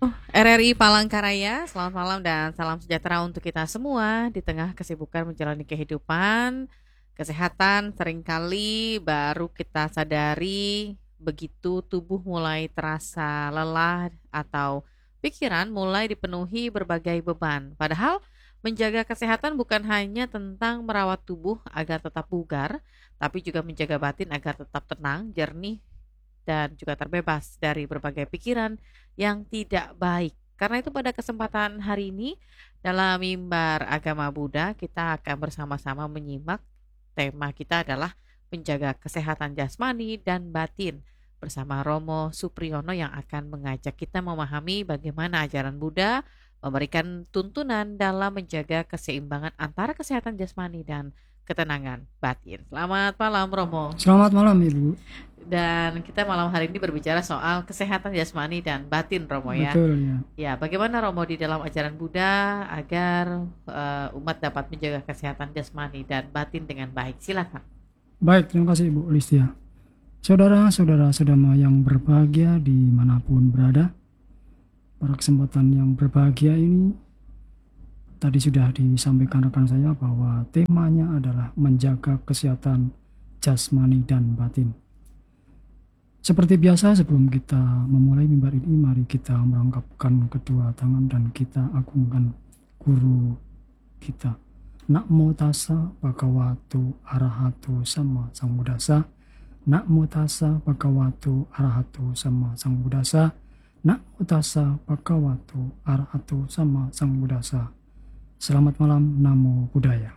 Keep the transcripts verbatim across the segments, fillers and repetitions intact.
R R I Palangkaraya, selamat malam dan salam sejahtera untuk kita semua di tengah kesibukan menjalani kehidupan. Kesehatan seringkali baru kita sadari begitu tubuh mulai terasa lelah atau pikiran mulai dipenuhi berbagai beban. Padahal menjaga kesehatan bukan hanya tentang merawat tubuh agar tetap bugar, tapi juga menjaga batin agar tetap tenang, jernih, dan juga terbebas dari berbagai pikiran yang tidak baik. Karena itu pada kesempatan hari ini dalam mimbar agama Buddha kita akan bersama-sama menyimak tema kita adalah menjaga kesehatan jasmani dan batin bersama Romo Supriyono yang akan mengajak kita memahami bagaimana ajaran Buddha memberikan tuntunan dalam menjaga keseimbangan antara kesehatan jasmani dan ketenangan batin. Selamat malam Romo. Selamat malam Ibu. Dan kita malam hari ini berbicara soal kesehatan jasmani dan batin, Romo ya. Betul ya. Ya, bagaimana Romo di dalam ajaran Buddha agar uh, umat dapat menjaga kesehatan jasmani dan batin dengan baik? Silakan. Baik, terima kasih Ibu Listia. Saudara-saudara sedama yang berbahagia dimanapun berada, pada kesempatan yang berbahagia ini tadi sudah disampaikan rekan saya bahwa temanya adalah menjaga kesehatan jasmani dan batin. Seperti biasa sebelum kita memulai mimbar ini, mari kita merangkapkan kedua tangan dan kita agungkan guru kita. Namo tassa bhagavato arahato sama sambuddhassa. Namo tassa bhagavato arahato sama sambuddhassa. Namo tassa bhagavato arahato sama sambuddhassa. Selamat malam, Namo Buddhaya.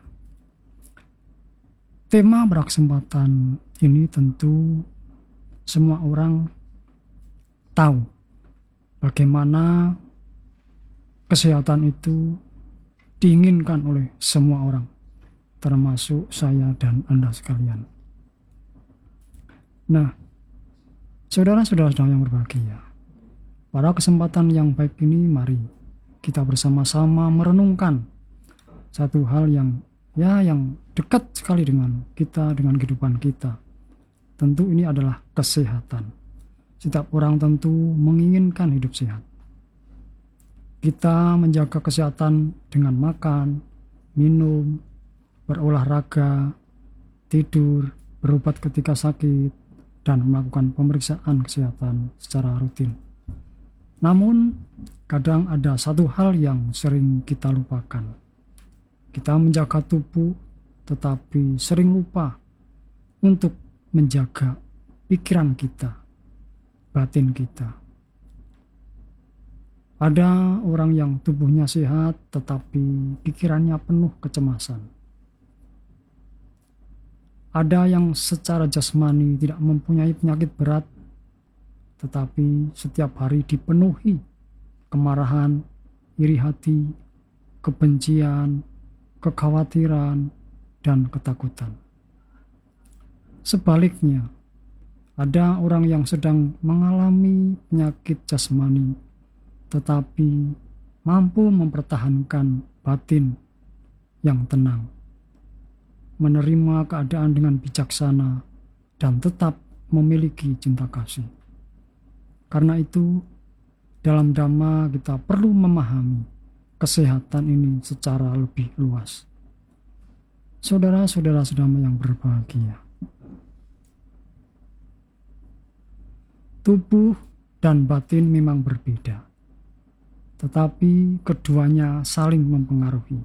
Tema berkesempatan ini tentu semua orang tahu bagaimana kesehatan itu diinginkan oleh semua orang, termasuk saya dan Anda sekalian. Nah, saudara-saudara yang berbahagia, pada kesempatan yang baik ini mari kita bersama-sama merenungkan satu hal yang ya yang dekat sekali dengan kita, dengan kehidupan kita. Tentu ini adalah kesehatan. Setiap orang tentu menginginkan hidup sehat. Kita menjaga kesehatan dengan makan, minum, berolahraga, tidur, berobat ketika sakit, dan melakukan pemeriksaan kesehatan secara rutin. Namun, kadang ada satu hal yang sering kita lupakan. Kita menjaga tubuh, tetapi sering lupa untuk menjaga pikiran kita, batin kita. Ada orang yang tubuhnya sehat tetapi pikirannya penuh kecemasan. Ada yang secara jasmani tidak mempunyai penyakit berat tetapi setiap hari dipenuhi kemarahan, iri hati, kebencian, kekhawatiran, dan ketakutan. Sebaliknya, ada orang yang sedang mengalami penyakit jasmani, tetapi mampu mempertahankan batin yang tenang, menerima keadaan dengan bijaksana, dan tetap memiliki cinta kasih. Karena itu, dalam Dhamma kita perlu memahami kesehatan ini secara lebih luas. Saudara-saudara sedama yang berbahagia, tubuh dan batin memang berbeda, tetapi keduanya saling mempengaruhi.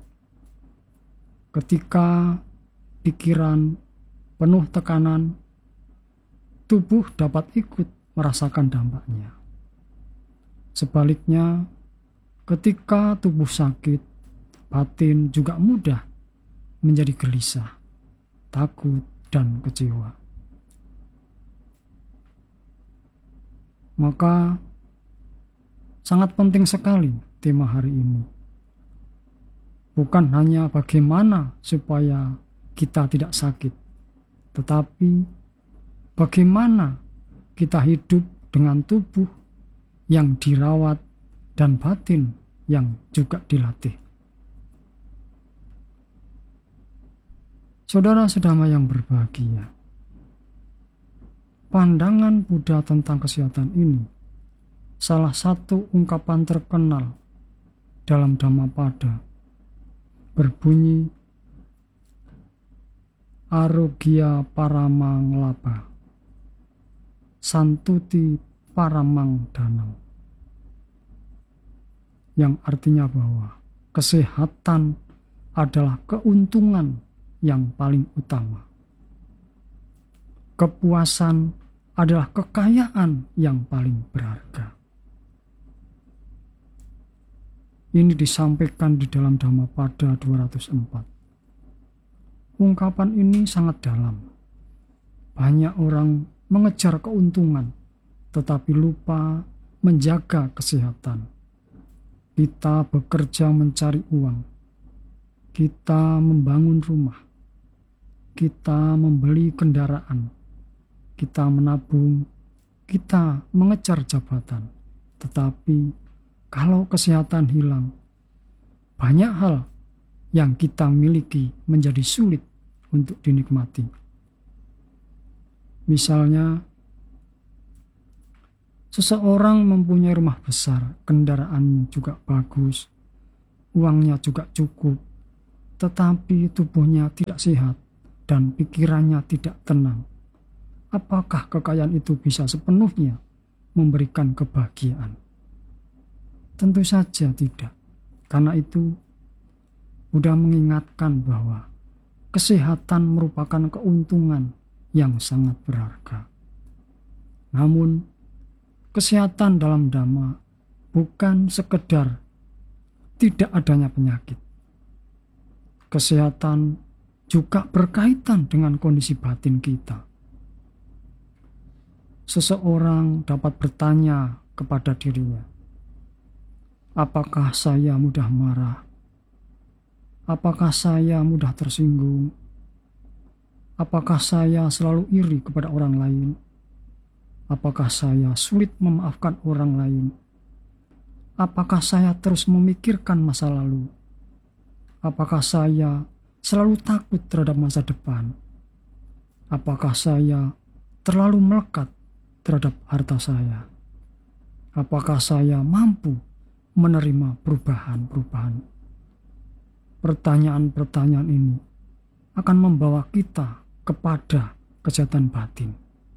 Ketika pikiran penuh tekanan, tubuh dapat ikut merasakan dampaknya. Sebaliknya, ketika tubuh sakit, batin juga mudah menjadi gelisah, takut, dan kecewa. Maka sangat penting sekali tema hari ini. Bukan hanya bagaimana supaya kita tidak sakit, tetapi bagaimana kita hidup dengan tubuh yang dirawat dan batin yang juga dilatih. Saudara-saudara yang berbahagia, pandangan Buddha tentang kesehatan ini salah satu ungkapan terkenal dalam Dhammapada berbunyi Arogya paramang laba, santuti paramang danang, yang artinya bahwa kesehatan adalah keuntungan yang paling utama. Kepuasan adalah kekayaan yang paling berharga. Ini disampaikan di dalam Dhammapada dua ratus empat. Ungkapan ini sangat dalam. Banyak orang mengejar keuntungan, tetapi lupa menjaga kesehatan. Kita bekerja mencari uang. Kita membangun rumah. Kita membeli kendaraan. Kita menabung, kita mengejar jabatan. Tetapi kalau kesehatan hilang, banyak hal yang kita miliki menjadi sulit untuk dinikmati. Misalnya, seseorang mempunyai rumah besar, kendaraannya juga bagus, uangnya juga cukup, tetapi tubuhnya tidak sehat dan pikirannya tidak tenang. Apakah kekayaan itu bisa sepenuhnya memberikan kebahagiaan? Tentu saja tidak. Karena itu, Buddha mengingatkan bahwa kesehatan merupakan keuntungan yang sangat berharga. Namun, kesehatan dalam Dhamma bukan sekedar tidak adanya penyakit. Kesehatan juga berkaitan dengan kondisi batin kita. Seseorang dapat bertanya kepada dirinya, apakah saya mudah marah? Apakah saya mudah tersinggung? Apakah saya selalu iri kepada orang lain? Apakah saya sulit memaafkan orang lain? Apakah saya terus memikirkan masa lalu? Apakah saya selalu takut terhadap masa depan? Apakah saya terlalu melekat terhadap harta saya? Apakah saya mampu menerima perubahan-perubahan? Pertanyaan-pertanyaan ini akan membawa kita kepada kesehatan batin.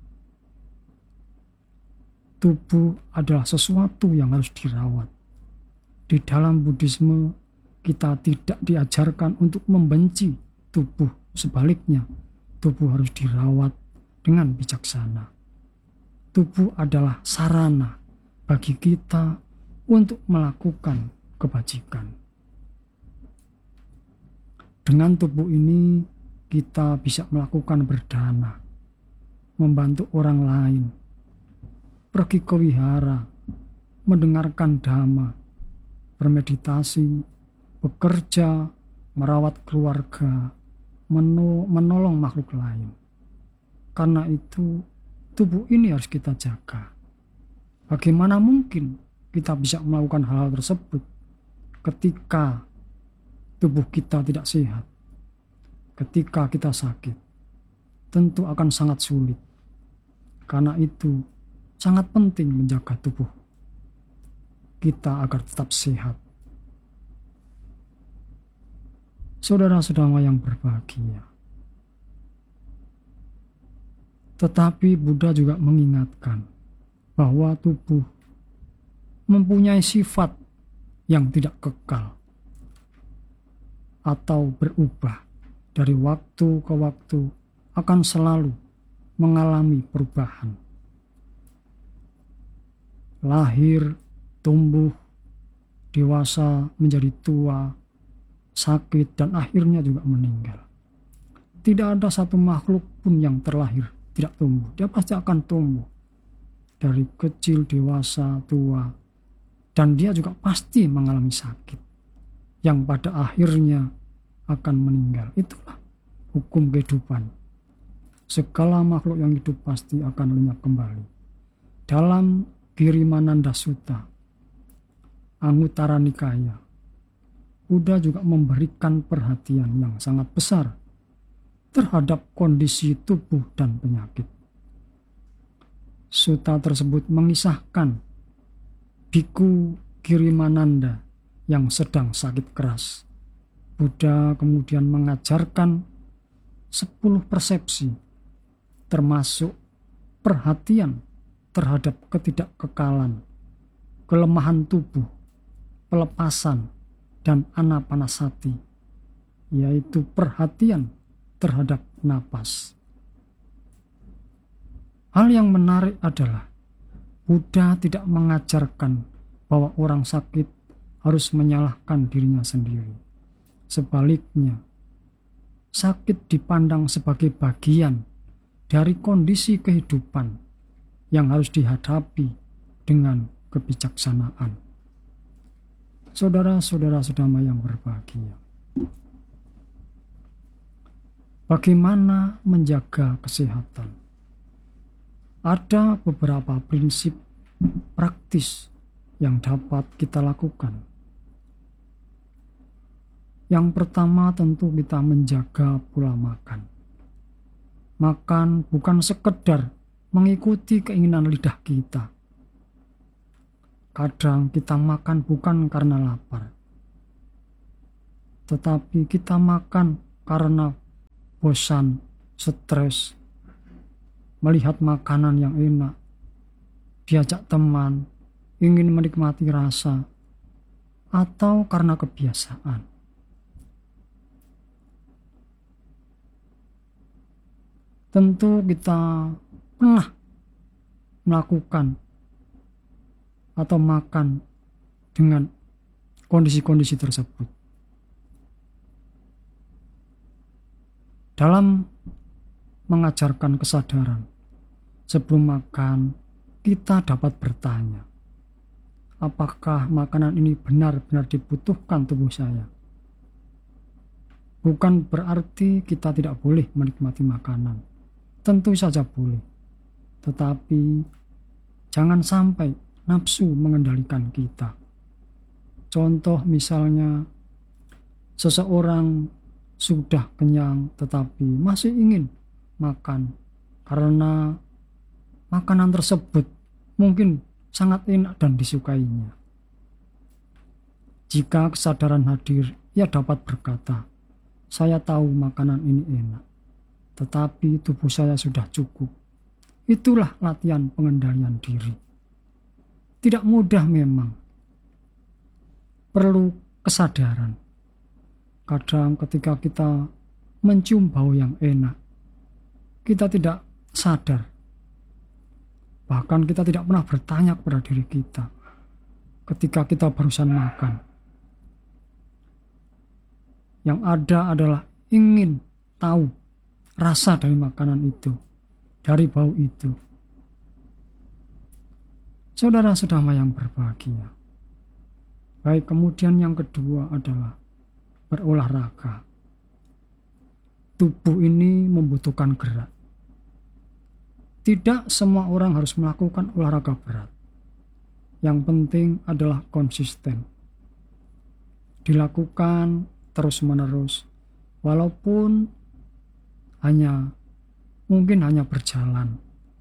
Tubuh adalah sesuatu yang harus dirawat. Di dalam Buddhisme, kita tidak diajarkan untuk membenci tubuh. Sebaliknya, tubuh harus dirawat dengan bijaksana. Tubuh adalah sarana bagi kita untuk melakukan kebajikan. Dengan tubuh ini, kita bisa melakukan berdana, membantu orang lain, pergi ke wihara, mendengarkan dhamma, bermeditasi, bekerja, merawat keluarga, menolong makhluk lain. Karena itu, tubuh ini harus kita jaga. Bagaimana mungkin kita bisa melakukan hal-hal tersebut ketika tubuh kita tidak sehat, ketika kita sakit? Tentu akan sangat sulit. Karena itu, sangat penting menjaga tubuh kita agar tetap sehat. Saudara-saudara yang berbahagia, tetapi Buddha juga mengingatkan bahwa tubuh mempunyai sifat yang tidak kekal atau berubah dari waktu ke waktu, akan selalu mengalami perubahan. Lahir, tumbuh, dewasa, menjadi tua, sakit, dan akhirnya juga meninggal. Tidak ada satu makhluk pun yang terlahir tidak tumbuh. Dia pasti akan tumbuh dari kecil, dewasa, tua, dan dia juga pasti mengalami sakit yang pada akhirnya akan meninggal. Itulah hukum kehidupan. Segala makhluk yang hidup pasti akan lenyap kembali. Dalam Girimananda Sutta, Anguttara Nikaya, Buddha juga memberikan perhatian yang sangat besar terhadap kondisi tubuh dan penyakit. Sutta tersebut mengisahkan Biku Kirimananda yang sedang sakit keras. Buddha kemudian mengajarkan sepuluh persepsi, termasuk perhatian terhadap ketidakkekalan, kelemahan tubuh, pelepasan, dan anapanasati, yaitu perhatian terhadap napas. Hal yang menarik adalah Buddha tidak mengajarkan bahwa orang sakit harus menyalahkan dirinya sendiri. Sebaliknya, sakit dipandang sebagai bagian dari kondisi kehidupan yang harus dihadapi dengan kebijaksanaan. Saudara-saudara sedama yang berbahagia, bagaimana menjaga kesehatan? Ada beberapa prinsip praktis yang dapat kita lakukan. Yang pertama tentu kita menjaga pola makan. Makan bukan sekedar mengikuti keinginan lidah kita. Kadang kita makan bukan karena lapar, tetapi kita makan karena bosan, stres, melihat makanan yang enak, diajak teman, ingin menikmati rasa, atau karena kebiasaan. Tentu kita pernah melakukan atau makan dengan kondisi-kondisi tersebut. Dalam mengajarkan kesadaran, sebelum makan, kita dapat bertanya, apakah makanan ini benar-benar dibutuhkan tubuh saya? Bukan berarti kita tidak boleh menikmati makanan. Tentu saja boleh. Tetapi jangan sampai nafsu mengendalikan kita. Contoh misalnya, seseorang sudah kenyang tetapi masih ingin makan karena makanan tersebut mungkin sangat enak dan disukainya. Jika kesadaran hadir, ia dapat berkata, saya tahu makanan ini enak, tetapi tubuh saya sudah cukup. Itulah latihan pengendalian diri. Tidak mudah memang. Perlu kesadaran. Kadang ketika kita mencium bau yang enak, kita tidak sadar. Bahkan kita tidak pernah bertanya kepada diri kita ketika kita barusan makan. Yang ada adalah ingin tahu rasa dari makanan itu, dari bau itu. Saudara-saudara yang berbahagia. Baik, kemudian yang kedua adalah berolahraga. Tubuh ini membutuhkan gerak. Tidak semua orang harus melakukan olahraga berat. Yang penting adalah konsisten. Dilakukan terus-menerus, walaupun hanya mungkin hanya berjalan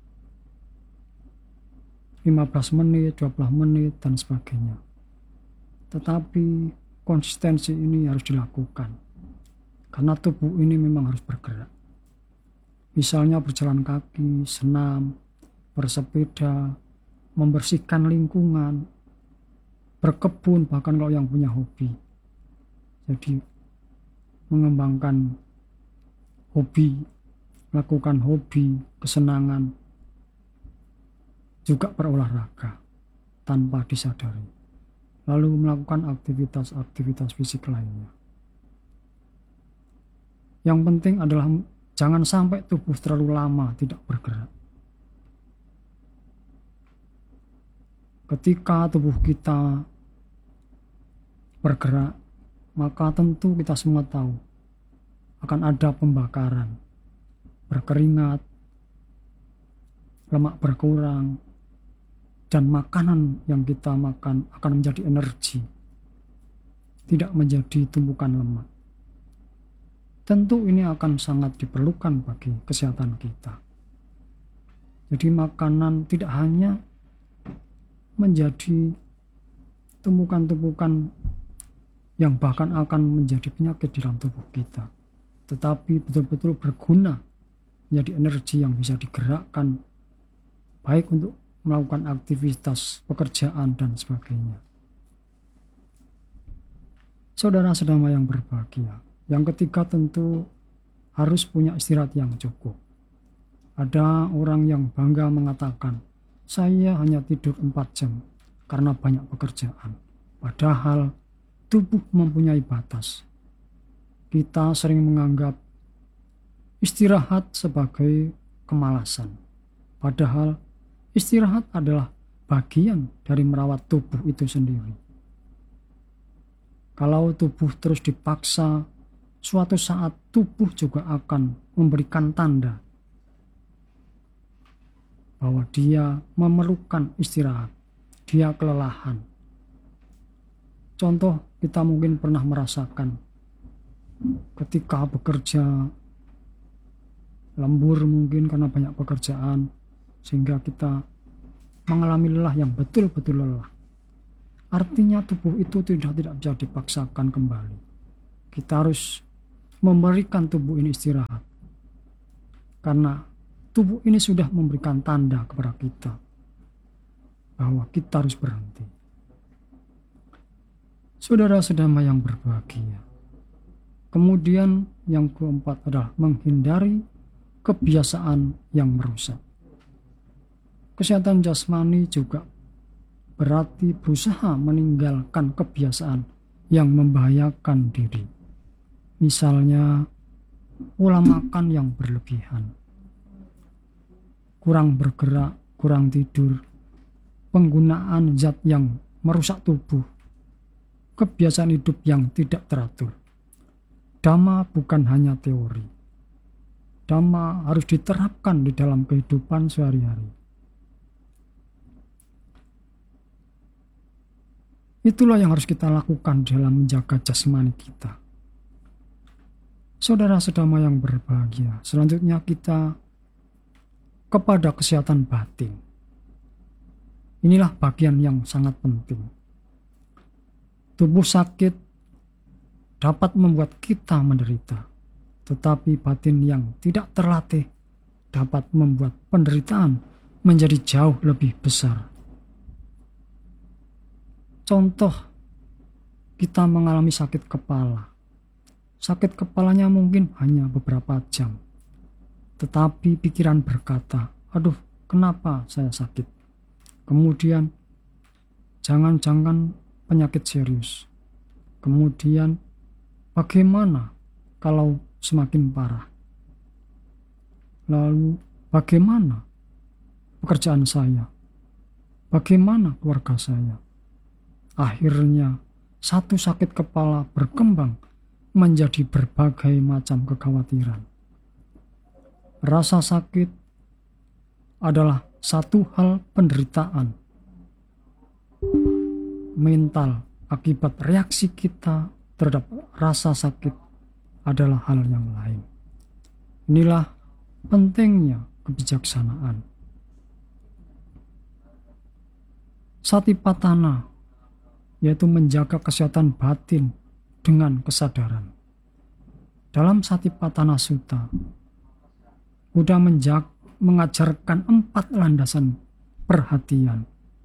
lima belas menit, dua puluh menit, dan sebagainya. Tetapi konsistensi ini harus dilakukan karena tubuh ini memang harus bergerak. Misalnya berjalan kaki, senam, bersepeda, membersihkan lingkungan, berkebun, bahkan kalau yang punya hobi. Jadi mengembangkan hobi, melakukan hobi, kesenangan, juga berolahraga tanpa disadari. Lalu melakukan aktivitas-aktivitas fisik lainnya. Yang penting adalah jangan sampai tubuh terlalu lama tidak bergerak. Ketika tubuh kita bergerak, maka tentu kita semua tahu akan ada pembakaran, berkeringat, lemak berkurang, dan makanan yang kita makan akan menjadi energi, tidak menjadi tumpukan lemak. Tentu ini akan sangat diperlukan bagi kesehatan kita. Jadi makanan tidak hanya menjadi tumpukan-tumpukan yang bahkan akan menjadi penyakit di dalam tubuh kita, tetapi betul-betul berguna menjadi energi yang bisa digerakkan baik untuk melakukan aktivitas pekerjaan dan sebagainya. Saudara-saudara yang berbahagia, yang ketiga tentu harus punya istirahat yang cukup. Ada orang yang bangga mengatakan, saya hanya tidur empat jam karena banyak pekerjaan. Padahal tubuh mempunyai batas. Kita sering menganggap istirahat sebagai kemalasan. Padahal istirahat adalah bagian dari merawat tubuh itu sendiri. Kalau tubuh terus dipaksa, suatu saat tubuh juga akan memberikan tanda bahwa dia memerlukan istirahat, dia kelelahan. Contoh, kita mungkin pernah merasakan ketika bekerja lembur mungkin karena banyak pekerjaan, sehingga kita mengalami lelah yang betul-betul lelah. Artinya tubuh itu tidak tidak bisa dipaksakan kembali. Kita harus memberikan tubuh ini istirahat, karena tubuh ini sudah memberikan tanda kepada kita bahwa kita harus berhenti. Saudara-saudara yang berbahagia, kemudian yang keempat adalah menghindari kebiasaan yang merusak. Kesehatan jasmani juga berarti berusaha meninggalkan kebiasaan yang membahayakan diri. Misalnya pola makan yang berlebihan, kurang bergerak, kurang tidur, penggunaan zat yang merusak tubuh, kebiasaan hidup yang tidak teratur. Dhamma bukan hanya teori. Dhamma harus diterapkan di dalam kehidupan sehari-hari. Itulah yang harus kita lakukan dalam menjaga jasmani kita. Saudara-saudara yang berbahagia, selanjutnya kita kepada kesehatan batin. Inilah bagian yang sangat penting. Tubuh sakit dapat membuat kita menderita, tetapi batin yang tidak terlatih dapat membuat penderitaan menjadi jauh lebih besar. Contoh, kita mengalami sakit kepala. Sakit kepalanya mungkin hanya beberapa jam, tetapi pikiran berkata, aduh, kenapa saya sakit? Kemudian, jangan-jangan penyakit serius. Kemudian, bagaimana kalau semakin parah? Lalu, bagaimana pekerjaan saya? Bagaimana keluarga saya? Akhirnya, satu sakit kepala berkembang menjadi berbagai macam kekhawatiran. Rasa sakit adalah satu hal penderitaan mental akibat reaksi kita terhadap rasa sakit adalah hal yang lain. Inilah pentingnya kebijaksanaan. Satipatthana, yaitu menjaga kesehatan batin dengan kesadaran. Dalam Satipatthana Sutta, Buddha menjag, mengajarkan empat landasan perhatian.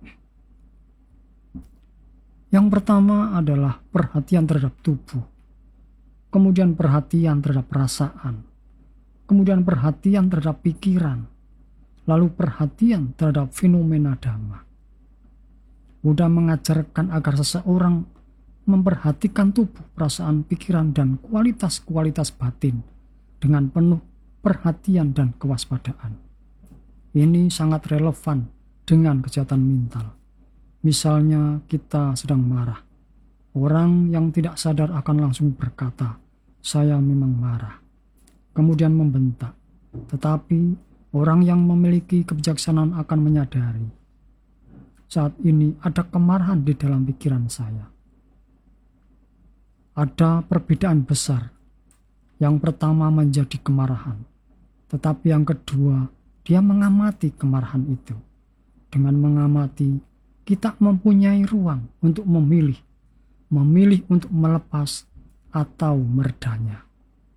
Yang pertama adalah perhatian terhadap tubuh, kemudian perhatian terhadap perasaan, kemudian perhatian terhadap pikiran, lalu perhatian terhadap fenomena Dhamma. Buddha mengajarkan agar seseorang memperhatikan tubuh, perasaan, pikiran, dan kualitas-kualitas batin dengan penuh perhatian dan kewaspadaan. Ini sangat relevan dengan kesehatan mental. Misalnya kita sedang marah. Orang yang tidak sadar akan langsung berkata, saya memang marah. Kemudian membentak. Tetapi orang yang memiliki kebijaksanaan akan menyadari, saat ini ada kemarahan di dalam pikiran saya. Ada perbedaan besar. Yang pertama menjadi kemarahan, tetapi yang kedua dia mengamati kemarahan itu. Dengan mengamati, kita mempunyai ruang untuk memilih, memilih untuk melepas atau meredanya.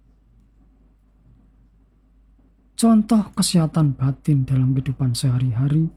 Contoh kesehatan batin dalam kehidupan sehari-hari,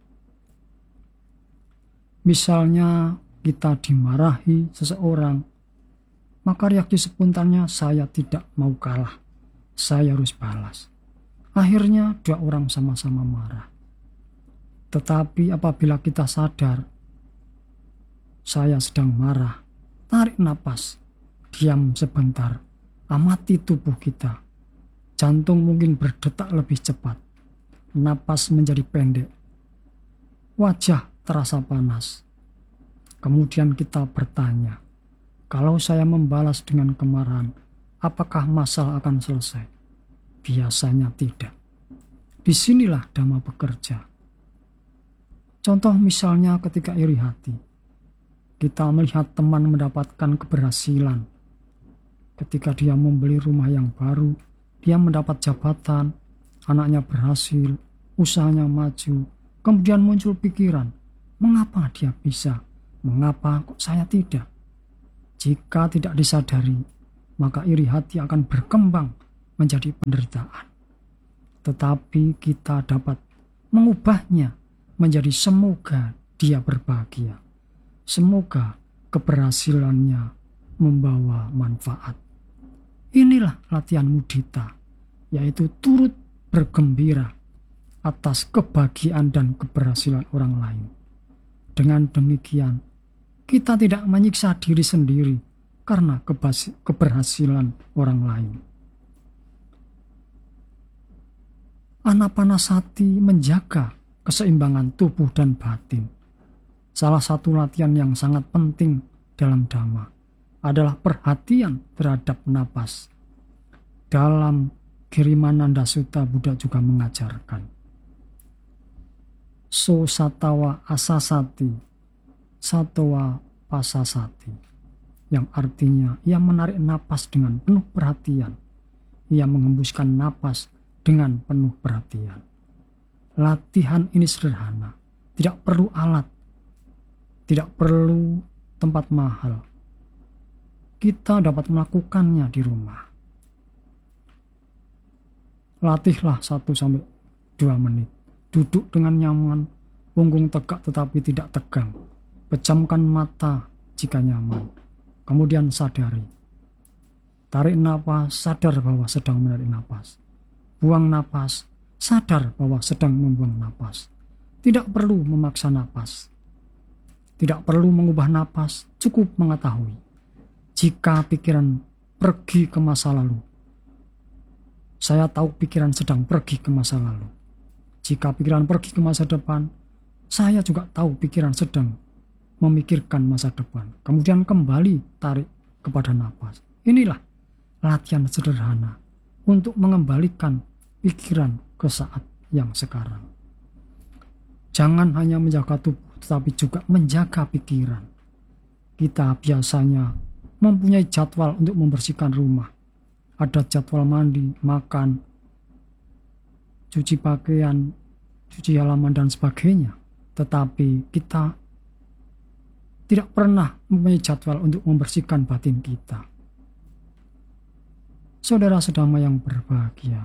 misalnya kita dimarahi seseorang, maka reaksi spontannya saya tidak mau kalah, saya harus balas. Akhirnya dua orang sama-sama marah. Tetapi apabila kita sadar, saya sedang marah, tarik napas, diam sebentar, amati tubuh kita. Jantung mungkin berdetak lebih cepat, napas menjadi pendek, wajah terasa panas. Kemudian kita bertanya, kalau saya membalas dengan kemarahan, apakah masalah akan selesai? Biasanya tidak. Disinilah Dhamma bekerja. Contoh misalnya ketika iri hati, kita melihat teman mendapatkan keberhasilan. Ketika dia membeli rumah yang baru, dia mendapat jabatan, anaknya berhasil, usahanya maju. Kemudian muncul pikiran, mengapa dia bisa? Mengapa kok saya tidak? Jika tidak disadari, maka iri hati akan berkembang menjadi penderitaan. Tetapi kita dapat mengubahnya menjadi semoga dia berbahagia. Semoga keberhasilannya membawa manfaat. Inilah latihan mudita, yaitu turut bergembira atas kebahagiaan dan keberhasilan orang lain. Dengan demikian, kita tidak menyiksa diri sendiri karena keberhasilan orang lain. Anapanasati menjaga keseimbangan tubuh dan batin. Salah satu latihan yang sangat penting dalam Dhamma adalah perhatian terhadap napas. Dalam Girimananda Sutta, Buddha juga mengajarkan So satawa asasati, satawa pasasati, yang artinya ia menarik napas dengan penuh perhatian, ia mengembuskan napas dengan penuh perhatian. Latihan ini sederhana, tidak perlu alat, tidak perlu tempat mahal. Kita dapat melakukannya di rumah. Latihlah satu sampai dua menit. Duduk dengan nyaman, punggung tegak tetapi tidak tegang. Pejamkan mata jika nyaman. Kemudian sadari. Tarik napas, sadar bahwa sedang menarik napas. Buang napas, sadar bahwa sedang membuang napas. Tidak perlu memaksa napas. Tidak perlu mengubah napas, cukup mengetahui. Jika pikiran pergi ke masa lalu, saya tahu pikiran sedang pergi ke masa lalu. Jika pikiran pergi ke masa depan, saya juga tahu pikiran sedang memikirkan masa depan. Kemudian kembali tarik kepada napas. Inilah latihan sederhana untuk mengembalikan pikiran ke saat yang sekarang. Jangan hanya menjaga tubuh, tetapi juga menjaga pikiran. Kita biasanya mempunyai jadwal untuk membersihkan rumah. Ada jadwal mandi, makan, cuci pakaian, cuci halaman, dan sebagainya. Tetapi kita tidak pernah mempunyai jadwal untuk membersihkan batin kita. Saudara-saudara yang berbahagia,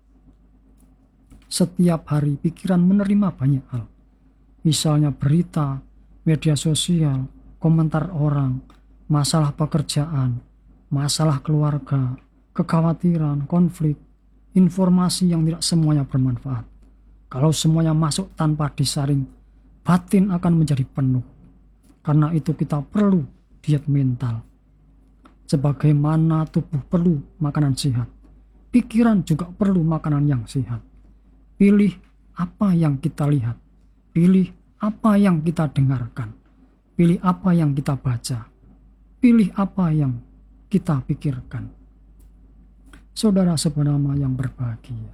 setiap hari pikiran menerima banyak hal. Misalnya berita, media sosial, komentar orang, masalah pekerjaan, masalah keluarga, kekhawatiran, konflik, informasi yang tidak semuanya bermanfaat. Kalau semuanya masuk tanpa disaring, batin akan menjadi penuh. Karena itu kita perlu diet mental. Sebagaimana tubuh perlu makanan sehat, pikiran juga perlu makanan yang sehat. Pilih apa yang kita lihat, pilih apa yang kita dengarkan, pilih apa yang kita baca, pilih apa yang kita pikirkan. Saudara sebenarnya yang berbahagia,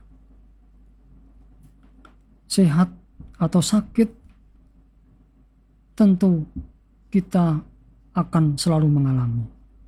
sehat atau sakit, tentu kita akan selalu mengalami.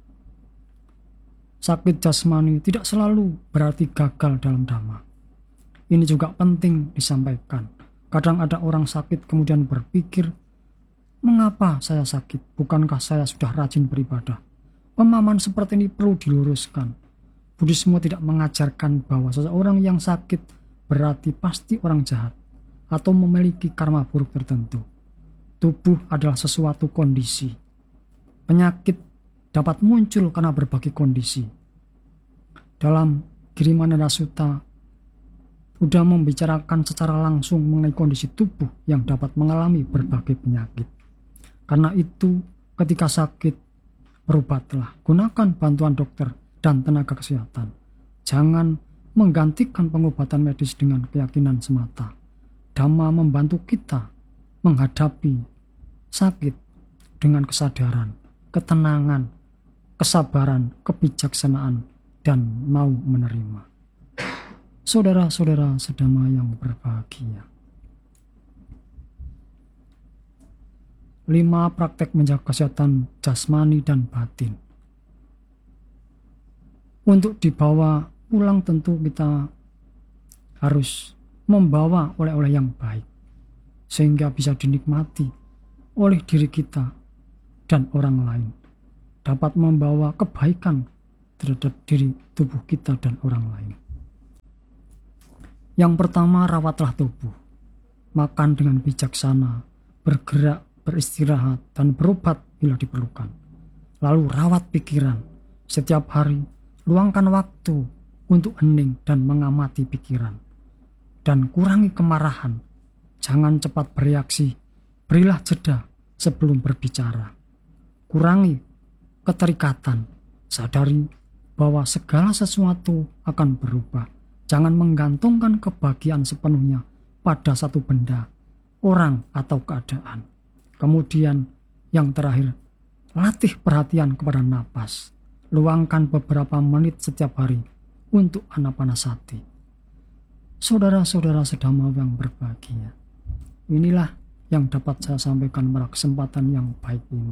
Sakit jasmani tidak selalu berarti gagal dalam Dhamma. Ini juga penting disampaikan. Kadang ada orang sakit kemudian berpikir Mengapa saya sakit? Bukankah saya sudah rajin beribadah? Pemahaman seperti ini perlu diluruskan. Buddhisme tidak mengajarkan bahwa seseorang yang sakit berarti pasti orang jahat atau memiliki karma buruk tertentu. Tubuh adalah sesuatu kondisi. Penyakit dapat muncul karena berbagai kondisi. Dalam Girimananda Sutta sudah membicarakan secara langsung mengenai kondisi tubuh yang dapat mengalami berbagai penyakit. Karena itu, ketika sakit, berobatlah, gunakan bantuan dokter dan tenaga kesehatan. Jangan menggantikan pengobatan medis dengan keyakinan semata. Dhamma membantu kita menghadapi sakit dengan kesadaran, ketenangan, kesabaran, kebijaksanaan, dan mau menerima. Saudara-saudara sedama yang berbahagia, lima praktek menjaga kesehatan jasmani dan batin. Untuk dibawa pulang tentu kita harus membawa oleh-oleh yang baik, sehingga bisa dinikmati oleh diri kita dan orang lain. Dapat membawa kebaikan terhadap diri tubuh kita dan orang lain. Yang pertama, rawatlah tubuh. Makan dengan bijaksana, bergerak, beristirahat, dan berobat bila diperlukan. Lalu rawat pikiran. Setiap hari, luangkan waktu untuk hening dan mengamati pikiran. Dan kurangi kemarahan. Jangan cepat bereaksi. Berilah jeda sebelum berbicara. Kurangi keterikatan. Sadari bahwa segala sesuatu akan berubah. Jangan menggantungkan kebahagiaan sepenuhnya pada satu benda, orang, atau keadaan. Kemudian yang terakhir, latih perhatian kepada napas. Luangkan beberapa menit setiap hari untuk anapanasati. Saudara-saudara sedama yang berbahagia, inilah yang dapat saya sampaikan pada kesempatan yang baik ini.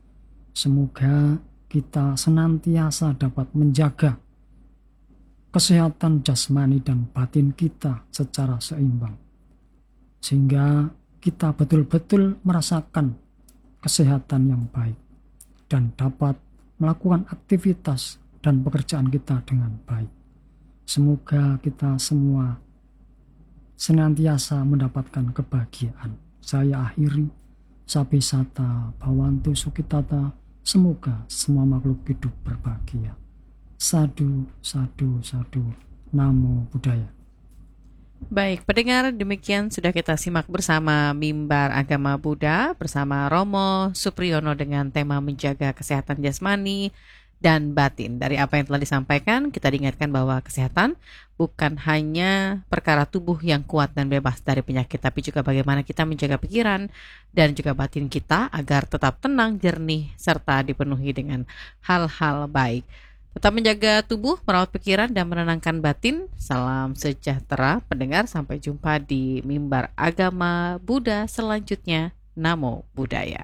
Semoga kita senantiasa dapat menjaga kesehatan jasmani dan batin kita secara seimbang, sehingga kita betul-betul merasakan kesehatan yang baik dan dapat melakukan aktivitas dan pekerjaan kita dengan baik. Semoga kita semua senantiasa mendapatkan kebahagiaan. Saya akhiri, Sabi Sata Bhavantu Sukhitata. Semoga semua makhluk hidup berbahagia. Sadu, sadu, sadu. Namo Buddhaya. Baik, pendengar, demikian sudah kita simak bersama Mimbar Agama Buddha bersama Romo Supriyono dengan tema menjaga kesehatan jasmani dan batin. Dari apa yang telah disampaikan, kita diingatkan bahwa kesehatan bukan hanya perkara tubuh yang kuat dan bebas dari penyakit, tapi juga bagaimana kita menjaga pikiran dan juga batin kita agar tetap tenang, jernih, serta dipenuhi dengan hal-hal baik. Tetap menjaga tubuh, merawat pikiran, dan menenangkan batin. Salam sejahtera, pendengar. Sampai jumpa di Mimbar Agama Buddha selanjutnya. Namo Buddhaya.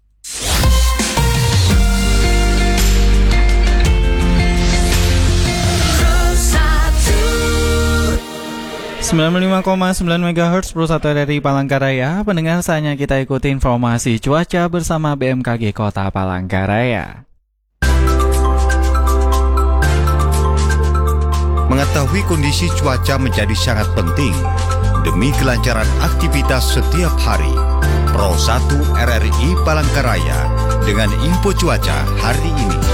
sembilan puluh lima koma sembilan megahertz Pro satu dari Palangkaraya. Pendengar, saatnya kita ikuti informasi cuaca bersama B M K G Kota Palangkaraya. Mengetahui kondisi cuaca menjadi sangat penting demi kelancaran aktivitas setiap hari. Pro satu R R I Palangkaraya dengan info cuaca hari ini.